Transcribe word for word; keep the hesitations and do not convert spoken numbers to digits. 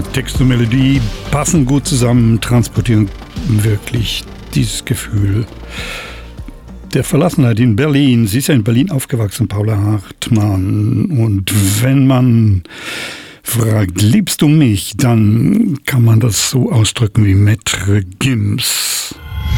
Text und Melodie passen gut zusammen, transportieren wirklich dieses Gefühl der Verlassenheit in Berlin. Sie ist ja in Berlin aufgewachsen, Paula Hartmann. Und wenn man fragt, liebst du mich, dann kann man das so ausdrücken wie Maître Gims.